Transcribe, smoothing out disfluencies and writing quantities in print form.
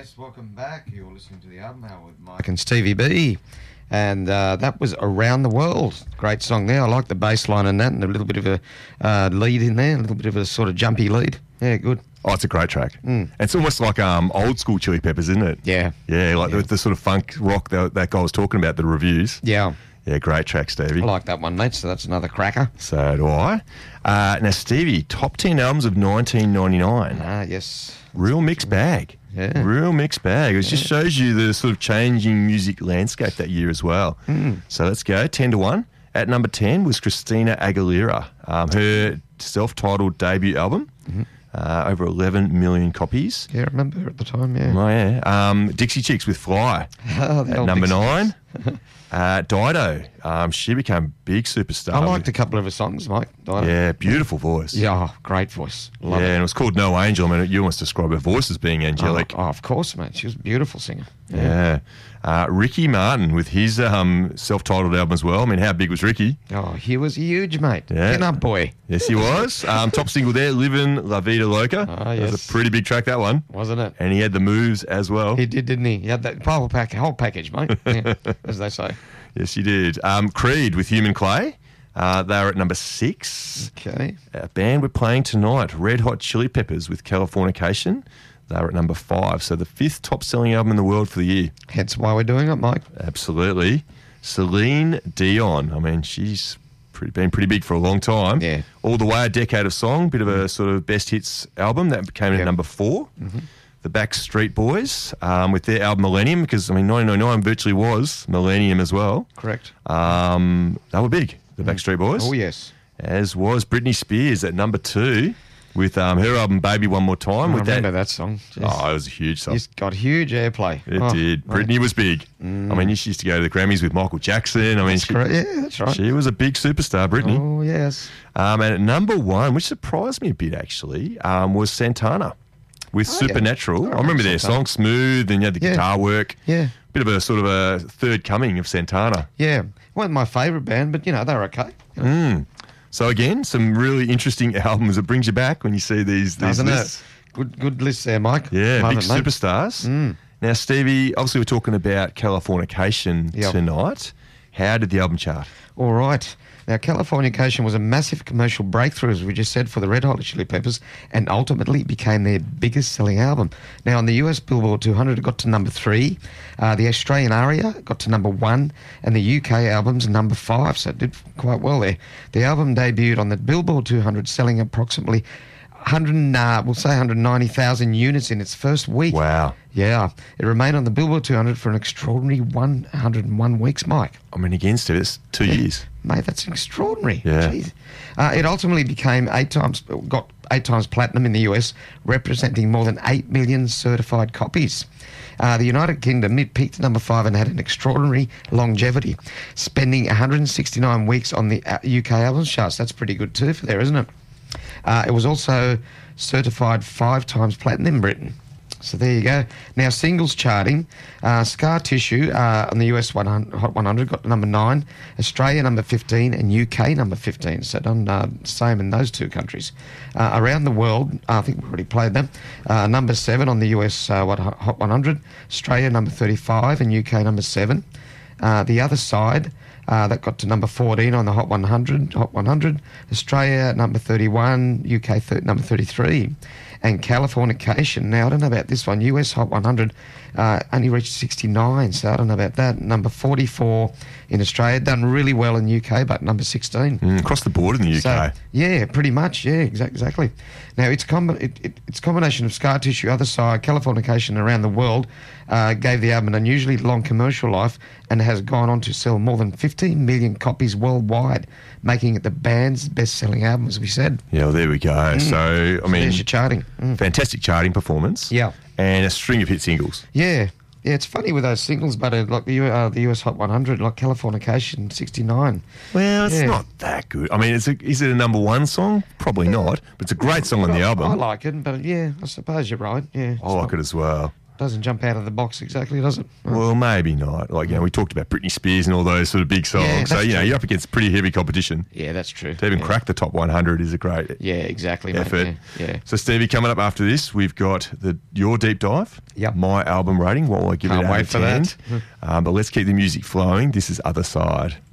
Yes, welcome back. You're listening to the Album Hour with Mike and Stevie B. And that was Around the World. Great song there. I like the bass line in that and a little bit of a lead in there, a little bit of a sort of jumpy lead. Yeah, good. Oh, it's a great track. It's almost like old school Chili Peppers, isn't it? Yeah. Yeah, like the sort of funk rock that guy was talking about, the reviews. Yeah. Yeah, great track, Stevie. I like that one, mate, so that's another cracker. So do I. Now, Stevie, top 10 albums of 1999. Yes. Real mixed bag. Yeah. Real mixed bag. It just shows you the sort of changing music landscape that year as well. So let's go, 10-1. At number 10 was Christina Aguilera, her self-titled debut album. Over 11 million copies. Yeah, I remember her at the time, yeah. Oh, yeah. Dixie Chicks with Fly. Oh, at number 9. Dido. She became a big superstar. I liked a couple of her songs, Mike. Dido. Yeah, beautiful voice. Yeah, great voice. Love yeah, it. and it was called No Angel. I mean, you almost describe her voice as being angelic. Oh, of course, mate. She was a beautiful singer. Yeah. Ricky Martin with his self-titled album as well. I mean, how big was Ricky? Oh, he was huge, mate. Yeah. Pin up boy. Yes, he was. Top single there, Livin' La Vida Loca. Oh, That yes. was a pretty big track, that one. Wasn't it? And he had the moves as well. He did, didn't he? He had that whole package, mate. Yeah, as they say. Yes, he did. Creed with Human Clay. They were at number 6. Okay. A band we're playing tonight, Red Hot Chili Peppers with Californication. They were at number 5. So the 5th top-selling album in the world for the year. Hence why we're doing it, Mike. Absolutely. Celine Dion. I mean, she's been pretty big for a long time. Yeah. All the Way, A Decade of Song, bit of a sort of best hits album. That came in at number 4. The Backstreet Boys with their album Millennium, because, I mean, 1999 virtually was Millennium as well. Correct. They were big, the Backstreet Boys. Oh, yes. As was Britney Spears at number 2 with her album Baby One More Time. I with remember that song. Jeez. Oh, it was a huge song. It's got huge airplay. It did. Mate. Britney was big. I mean, she used to go to the Grammys with Michael Jackson. I mean, Correct. Yeah, that's right. she was a big superstar, Britney. Oh, yes. And at number 1, which surprised me a bit actually, was Santana with Oh, yeah. Supernatural. I I remember their Santana. song Smooth, and you had the guitar work. Yeah. Bit of a sort of a third coming of Santana. Yeah. Wasn't my favourite band, but, they're okay. You know, So again, some really interesting albums. It brings you back when you see these Doesn't lists. it? Good list there, Mike. Yeah, Love big it, mate. superstars. Now, Stevie, obviously we're talking about Californication Yep. tonight. How did the album chart? All right. Now, Californication was a massive commercial breakthrough, as we just said, for the Red Hot Chili Peppers, and ultimately became their biggest selling album. Now, on the US Billboard 200, it got to number 3. The Australian Aria got to number 1, and the UK album's number 5, so it did quite well there. The album debuted on the Billboard 200, selling approximately 190,000 units in its first week. Wow. Yeah. It remained on the Billboard 200 for an extraordinary 101 weeks, Mike. I mean, again, Steve, it's 2 years. Mate, that's extraordinary. Yeah. Jeez. It ultimately got 8 times platinum in the US, representing more than 8 million certified copies. The United Kingdom, it peaked at number 5 and had an extraordinary longevity, spending 169 weeks on the UK albums charts. That's pretty good too for there, isn't it? It was also certified 5 times platinum in Britain. So there you go. Now, singles charting, Scar Tissue on the US Hot 100 got to number 9, Australia number 15, and UK number 15. So done same in those 2 countries. Around the world, I think we already played them. Number 7 on the US Hot 100, Australia number 35, and UK number 7. The other side, that got to number 14 on the Hot 100, Australia number 31, UK number 33. And Californication, now I don't know about this one, US Hot 100 only reached 69, so I don't know about that. Number 44 in Australia, done really well in UK, but number 16. Across the board in the UK. So, yeah, pretty much, yeah, exactly. Now, it's combination of Scar Tissue, other side, Californication around the world, gave the album an unusually long commercial life and has gone on to sell more than 15 million copies worldwide, making it the band's best-selling album, as we said. Yeah, well, there we go. So, I mean, There's your charting. fantastic charting performance. Yeah. And a string of hit singles. Yeah. Yeah, it's funny with those singles, but like the US Hot 100, like Californication, 69. Well, it's Yeah. not that good. I mean, is it a number 1 song? Probably not. But it's a great song on the album. I like it, but yeah, I suppose you're right. Yeah, I like it as well. Doesn't jump out of the box exactly, does it? Well, maybe not. Like, we talked about Britney Spears and all those sort of big songs. Yeah, so, that's true. you're up against pretty heavy competition. Yeah, that's true. To even Yeah. crack the top 100 is a great exactly, effort. mate. Yeah. So, Stevie, coming up after this, we've got your deep dive. Yep. My album rating. What will I give Can't it out wait of for 10? that. But let's keep the music flowing. This is Other Side.